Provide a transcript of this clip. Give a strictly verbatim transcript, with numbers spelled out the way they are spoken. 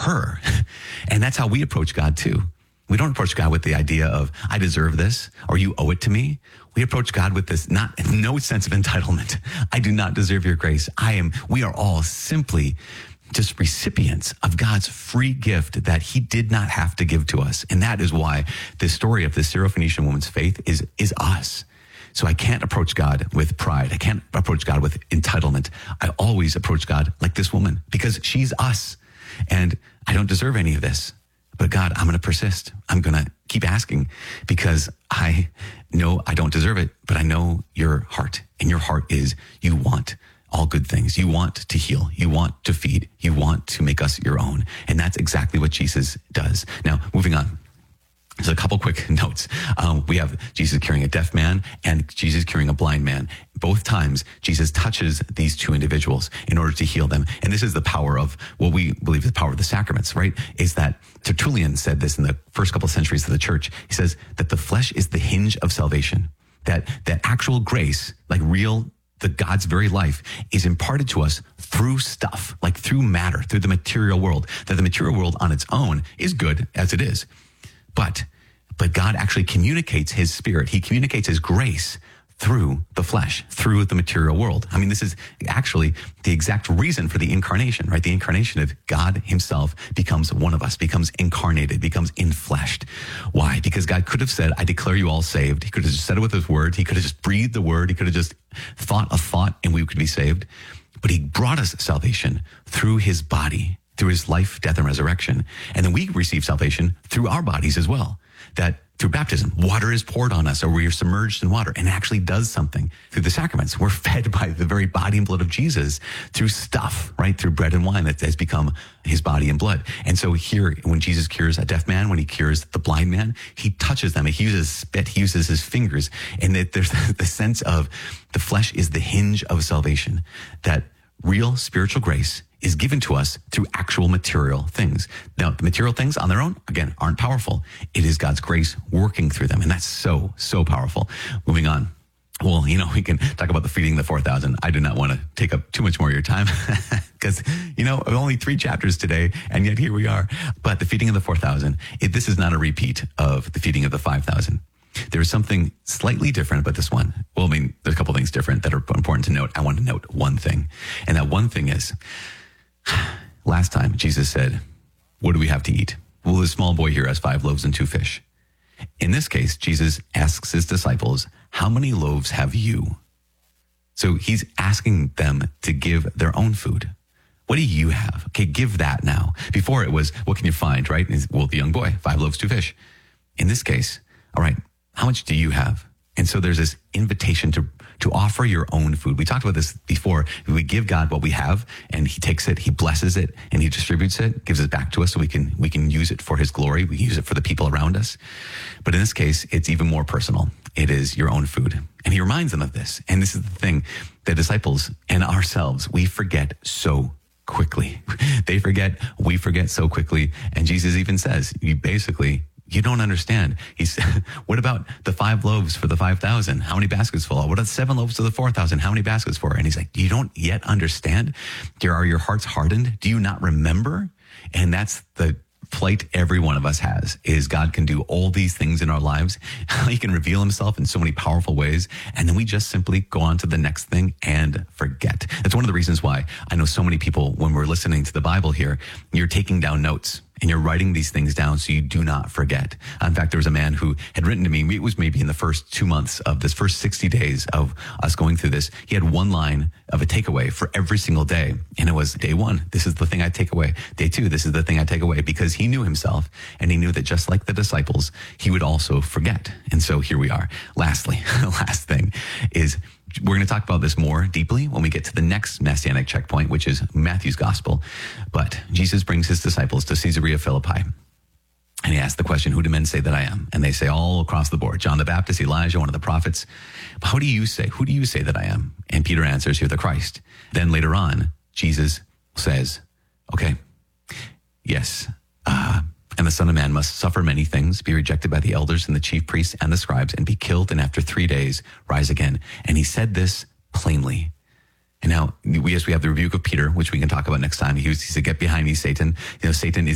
her. And that's how we approach God too. We don't approach God with the idea of, I deserve this, or you owe it to me. We approach God with this, not, no sense of entitlement. I do not deserve your grace. I am, we are all simply just recipients of God's free gift that he did not have to give to us. And that is why this story of the Syrophoenician woman's faith is, is us. So I can't approach God with pride. I can't approach God with entitlement. I always approach God like this woman because she's us. And I don't deserve any of this. But God, I'm going to persist. I'm going to keep asking because I know I don't deserve it, but I know your heart. And your heart is you want all good things. You want to heal. You want to feed. You want to make us your own. And that's exactly what Jesus does. Now, moving on. So a couple quick notes. Um, we have Jesus curing a deaf man and Jesus curing a blind man. Both times, Jesus touches these two individuals in order to heal them. And this is the power of what we believe is the power of the sacraments, right? Is that Tertullian said this in the first couple of centuries of the church. He says that the flesh is the hinge of salvation. That, that actual grace, like real, the God's very life, is imparted to us through stuff, like through matter, through the material world. That the material world on its own is good as it is. But, but God actually communicates his spirit. He communicates his grace through the flesh, through the material world. I mean, this is actually the exact reason for the incarnation, right? The incarnation of God himself becomes one of us, becomes incarnated, becomes infleshed. Why? Because God could have said, I declare you all saved. He could have just said it with his word. He could have just breathed the word. He could have just thought a thought and we could be saved. But he brought us salvation through his body, through his life, death, and resurrection. And then we receive salvation through our bodies as well. That through baptism, water is poured on us, or we are submerged in water, and it actually does something. Through the sacraments, we're fed by the very body and blood of Jesus through stuff, right? Through bread and wine that has become his body and blood. And so here, when Jesus cures a deaf man, when he cures the blind man, he touches them. He uses spit, he uses his fingers. And that there's the sense of the flesh is the hinge of salvation, that real spiritual grace is given to us through actual material things. Now, the material things on their own, again, aren't powerful. It is God's grace working through them. And that's so, so powerful. Moving on. Well, you know, we can talk about the feeding the four thousand. I do not want to take up too much more of your time because, you know, only three chapters today, and yet here we are. But the feeding of the four thousand, it, this is not a repeat of the feeding of the five thousand. There is something slightly different about this one. Well, I mean, there's a couple things different that are important to note. I want to note one thing. And that one thing is, last time Jesus said, what do we have to eat? Well, this small boy here has five loaves and two fish. In this case, Jesus asks his disciples, how many loaves have you? So he's asking them to give their own food. What do you have? Okay, give that now. Before it was, what can you find, right? Well, the young boy, five loaves, two fish. In this case, all right, how much do you have? And so there's this invitation to to offer your own food. We talked about this before. We give God what we have, and he takes it, he blesses it, and he distributes it, gives it back to us so we can we can use it for his glory. We use it for the people around us. But in this case, it's even more personal. It is your own food. And he reminds them of this. And this is the thing, the disciples and ourselves, we forget so quickly. They forget, we forget so quickly. And Jesus even says, you basically, you don't understand. He said, what about the five loaves for the five thousand? How many baskets full? What about seven loaves to the four thousand? How many baskets for? And he's like, you don't yet understand? Are your hearts hardened? Do you not remember? And that's the plight every one of us has, is God can do all these things in our lives. He can reveal himself in so many powerful ways. And then we just simply go on to the next thing and forget. That's one of the reasons why I know so many people, when we're listening to the Bible here, you're taking down notes. And you're writing these things down so you do not forget. In fact, there was a man who had written to me, it was maybe in the first two months of this first sixty days of us going through this. He had one line of a takeaway for every single day. And it was day one, this is the thing I take away. Day two, this is the thing I take away, because he knew himself and he knew that just like the disciples, he would also forget. And so here we are. Lastly, the last thing is, we're going to talk about this more deeply when we get to the next messianic checkpoint, which is Matthew's gospel. But Jesus brings his disciples to Caesarea Philippi. And he asks the question, who do men say that I am? And they say all across the board, John the Baptist, Elijah, one of the prophets. But how do you say, who do you say that I am? And Peter answers, you're the Christ. Then later on, Jesus says, okay, yes, uh, and the Son of Man must suffer many things, be rejected by the elders and the chief priests and the scribes, and be killed, and after three days rise again. And he said this plainly. And now, we, yes, we have the rebuke of Peter, which we can talk about next time. He, was, he said, get behind me, Satan. You know, Satan is